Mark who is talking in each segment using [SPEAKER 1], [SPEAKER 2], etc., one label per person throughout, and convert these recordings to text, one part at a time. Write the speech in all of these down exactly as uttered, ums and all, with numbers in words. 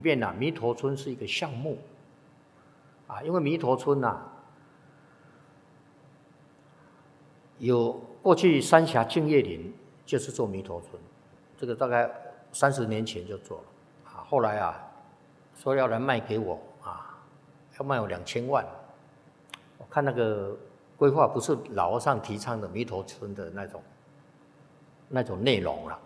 [SPEAKER 1] 面啊，弥陀村是一个项目啊，因为弥陀村啊，有过去三峡净月林就是做弥陀村，这个大概三十年前就做了啊，后来啊说要来卖给我啊，要卖我两千万，我看那个规划不是老和尚提倡的弥陀村的那种那种内容了。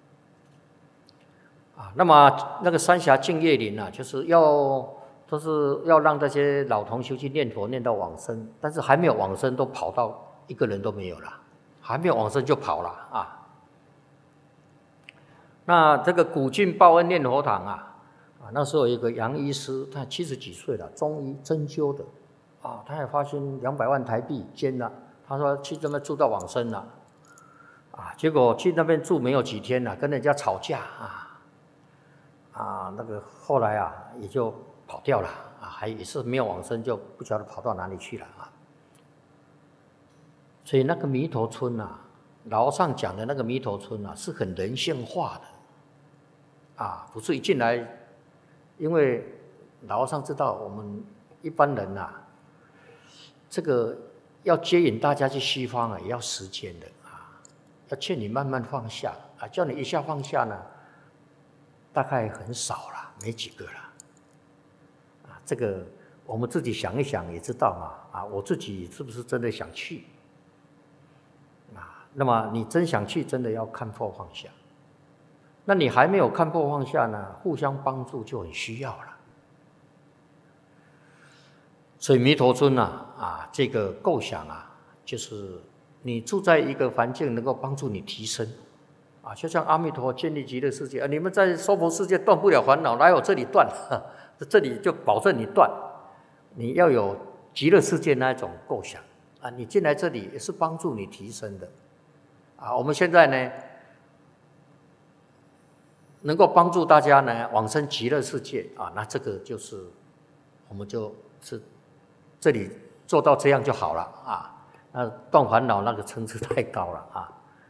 [SPEAKER 1] 啊，那么那个三峡净月林啊，就是要都是要让这些老同修去念佛念到往生，但是还没有往生都跑到一个人都没有了，还没有往生就跑了啊。那这个古晋报恩念佛堂啊，啊那时候有一个杨医师，他七十几岁了，中医针灸的，啊，他也发现两百万台币捐了，他说去那边住到往生了，啊，结果去那边住没有几天了，跟人家吵架啊。啊，那个后来啊，也就跑掉了啊，还也是没有往生，就不晓得跑到哪里去了啊。所以那个弥陀村啊，老和尚讲的那个弥陀村啊，是很人性化的，啊，不是一进来，因为老和尚知道我们一般人啊，这个要接引大家去西方啊，也要时间的啊，要劝你慢慢放下啊，叫你一下放下呢。大概很少了，没几个了。啊，这个我们自己想一想也知道嘛。啊，我自己是不是真的想去？啊，那么你真想去，真的要看破放下。那你还没有看破放下呢，互相帮助就很需要了。所以弥陀村啊，啊，这个构想啊，就是你住在一个环境，能够帮助你提升。啊，就像阿弥陀建立极乐世界啊，你们在娑婆世界断不了烦恼，哪有这里断？这里就保证你断。你要有极乐世界那一种构想啊，你进来这里也是帮助你提升的。啊，我们现在呢，能够帮助大家呢往生极乐世界啊，那这个就是我们就是这里做到这样就好了啊。那断烦恼那个层次太高了啊。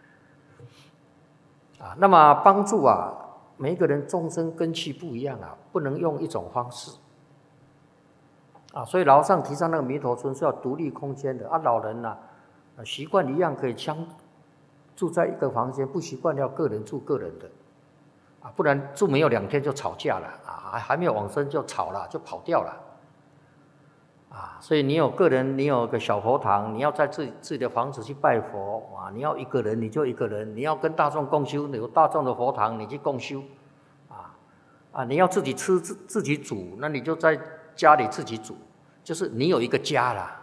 [SPEAKER 1] 啊，那么帮助啊，每一个人众生根器不一样啊，不能用一种方式啊，所以老和尚提倡那个弥陀村是要独立空间的啊，老人呐、啊，习惯一样可以相住在一个房间，不习惯要个人住个人的啊，不然住没有两天就吵架了啊，还没有往生就吵了，就跑掉了。啊，所以你有个人，你有个小佛堂，你要在自己自己的房子去拜佛啊，你要一个人你就一个人，你要跟大众共修，有大众的佛堂你去共修，啊啊，你要自己吃自自己煮，那你就在家里自己煮，就是你有一个家啦。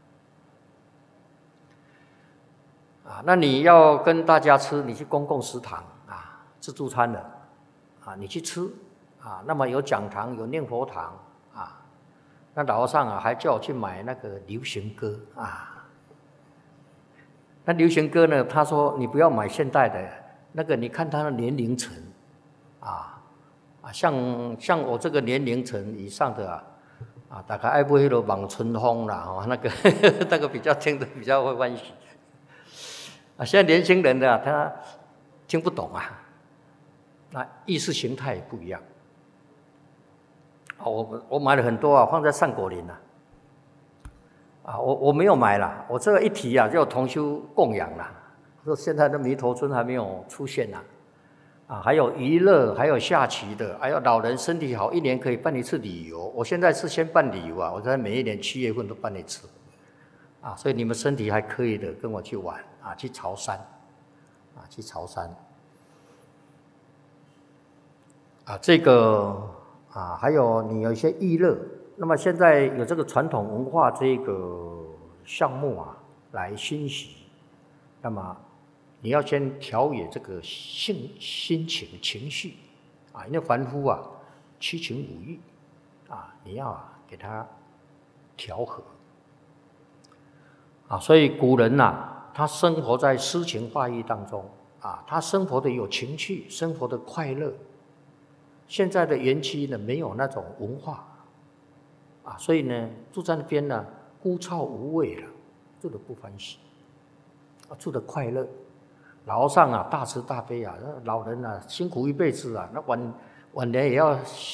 [SPEAKER 1] 啊，那你要跟大家吃，你去公共食堂啊，自助餐的，啊，你去吃啊，那么有讲堂，有念佛堂啊。那老和尚啊，还叫我去买那个流行歌啊。那流行歌呢，他说你不要买现代的，那个你看他的年龄层，啊啊，像像我这个年龄层以上的啊，啊，大概爱不会了望春风啦，哦，那个那个比较听得比较会欢喜。啊，现在年轻人的、啊、他听不懂啊，那意识形态也不一样。我我买了很多啊，放在善果林啊。啊，我我没有买啦，我这个一提啊，就有同修供养啦。说现在的弥陀村还没有出现呐，啊，还有娱乐，还有下棋的，还有老人身体好，一年可以办一次旅游。我现在是先办旅游啊，我在每一年七月份都办一次，啊，所以你们身体还可以的，跟我去玩啊，去潮山，啊，去潮山，啊，这个。啊，还有你有一些娱乐，那么现在有这个传统文化这个项目啊，来欣喜，那么你要先调节这个性心情情绪啊，因为凡夫啊七情五欲啊，你要啊给他调和啊，所以古人呐、啊，他生活在诗情画意当中啊，他生活的有情趣，生活的快乐。现在的园区呢，没有那种文化，啊，所以呢，住在那边呢，枯燥无味了，住得不欢喜，啊，住得快乐。老和尚啊，大慈大悲啊，老人啊，辛苦一辈子啊，那晚晚年也要